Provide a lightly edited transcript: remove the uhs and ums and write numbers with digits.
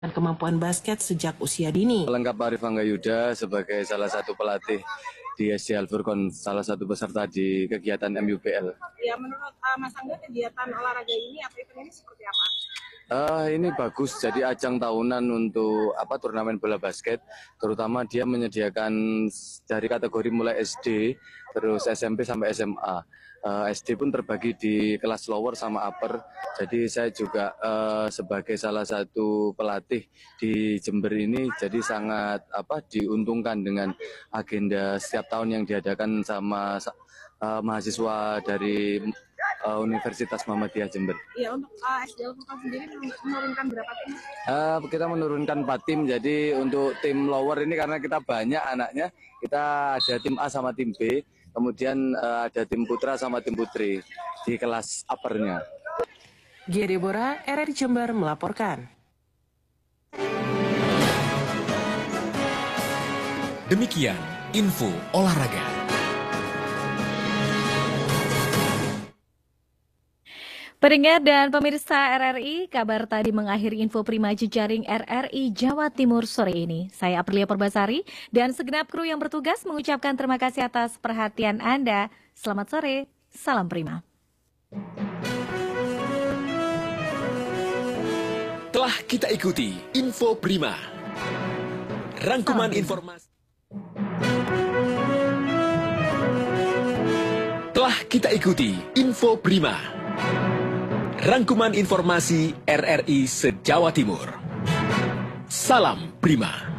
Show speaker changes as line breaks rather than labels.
kemampuan basket sejak usia dini.
Lengkap Arif Anggayuda sebagai salah satu pelatih di SD Al-Furqon, salah satu peserta di kegiatan MUBL.
Ya, menurut Mas Angga, kegiatan olahraga ini atau event ini seperti apa?
Ini bagus, jadi ajang tahunan untuk turnamen bola basket, terutama dia menyediakan dari kategori mulai SD, terus SMP sampai SMA. SD pun terbagi di kelas lower sama upper, jadi saya juga sebagai salah satu pelatih di Jember ini jadi sangat diuntungkan dengan agenda setiap tahun yang diadakan sama mahasiswa dari Universitas Muhammadiyah Jember.
Iya, untuk SD Al-Furqon sendiri menurunkan berapa tim?
Kita menurunkan 4 tim, jadi untuk tim lower ini karena kita banyak anaknya, kita ada tim A sama tim B, kemudian ada tim putra sama tim putri di kelas uppernya.
Gia Deborah, RRI Jember melaporkan.
Demikian info olahraga.
Pendengar dan pemirsa RRI, kabar tadi mengakhiri info Prima Jejaring RRI Jawa Timur sore ini. Saya Aprilia Perbasari dan segenap kru yang bertugas mengucapkan terima kasih atas perhatian Anda. Selamat sore, salam Prima.
Telah kita ikuti info Prima. Rangkuman informasi. Telah kita ikuti info Prima. Rangkuman informasi RRI se-Jawa Timur. Salam Prima.